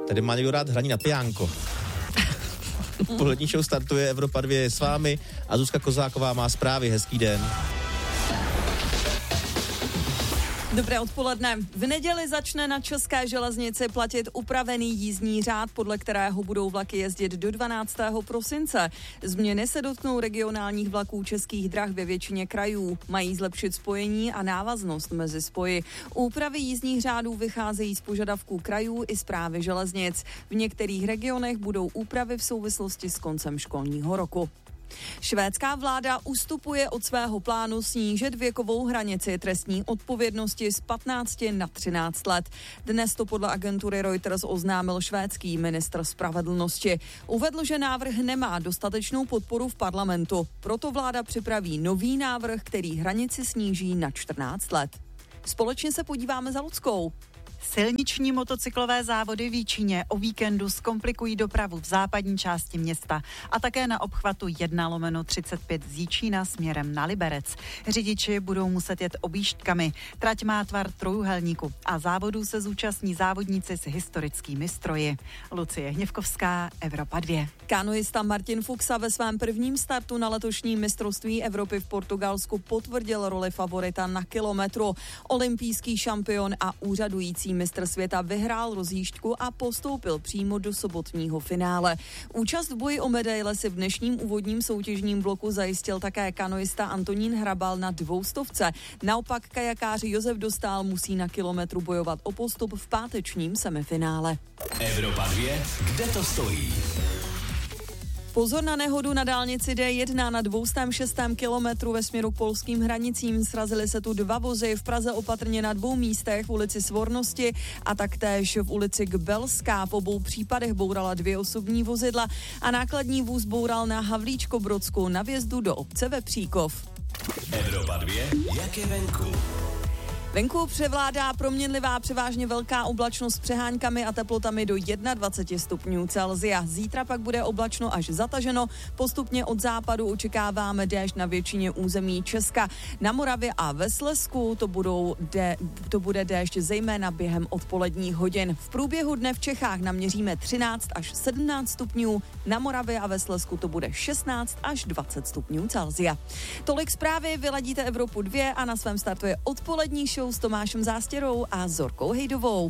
Tady má někdo rád hraní na pijánko. Polední show startuje, Evropa 2 je s vámi a Zuzka Kozáková má zprávy. Hezký den. Dobré odpoledne. V neděli začne na České železnici platit upravený jízdní řád, podle kterého budou vlaky jezdit do 12. prosince. Změny se dotknou regionálních vlaků Českých drah ve většině krajů. Mají zlepšit spojení a návaznost mezi spoji. Úpravy jízdních řádů vycházejí z požadavků krajů i správy železnic. V některých regionech budou úpravy v souvislosti s koncem školního roku. Švédská vláda ustupuje od svého plánu snížit věkovou hranici trestní odpovědnosti z 15 na 13 let. Dnes to podle agentury Reuters oznámil švédský ministr spravedlnosti. Uvedl, že návrh nemá dostatečnou podporu v parlamentu, proto vláda připraví nový návrh, který hranici sníží na 14 let. Společně se podíváme za Luckou. Silniční motocyklové závody v Jíčíně o víkendu zkomplikují dopravu v západní části města a také na obchvatu 1/35 z Jíčína směrem na Liberec. Řidiči budou muset jet objížďkami. Trať má tvar trojúhelníku a závodů se zúčastní závodníci s historickými stroji. Lucie Hněvkovská, Evropa 2. Kanoista Martin Fuxa ve svém prvním startu na letošním mistrovství Evropy v Portugalsku potvrdil roli favorita na kilometru. Olympijský šampion a úřadující mistr světa vyhrál rozjížďku a postoupil přímo do sobotního finále. Účast v boji o medaile si v dnešním úvodním soutěžním bloku zajistil také kanoista Antonín Hrabal na 200. Naopak kajakář Josef Dostál musí na kilometru bojovat o postup v pátečním semifinále. Evropa 2, kde to stojí? Pozor na nehodu na dálnici D1 na 206. kilometru ve směru k polským hranicím. Srazily se tu dva vozy, v Praze opatrně na 2 místech, v ulici Svornosti a taktéž v ulici Gbelská. V obou případech bourala 2 osobní vozidla a nákladní vůz boural na Havlíčkobrodsku na vjezdu do obce Vepříkov. Evropa 2, jak je venku? Venku převládá proměnlivá převážně velká oblačnost s přeháňkami a teplotami do 21 stupňů Celsia. Zítra pak bude oblačno až zataženo. Postupně od západu očekáváme déšť na většině území Česka. Na Moravě a ve Slezsku to bude déšť zejména během odpoledních hodin. V průběhu dne v Čechách naměříme 13 až 17 stupňů. Na Moravě a ve Slezsku to bude 16 až 20 stupňů Celsia. Tolik zprávy, vyladíte Evropu 2 a na svém startu je odpolední show s Tomášem Zástěrou a Zorkou Hejdovou.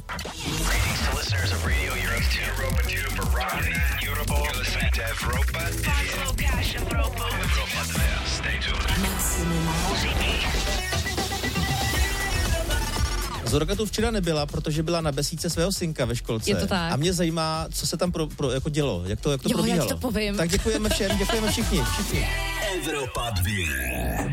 Zorka tu včera nebyla, protože byla na besídce svého synka ve školce. Je to tak. A mě zajímá, co se tam jako dělo, jak to probíhalo. Jak to povím. Tak děkujeme všem, děkujeme všichni. Evropa 2.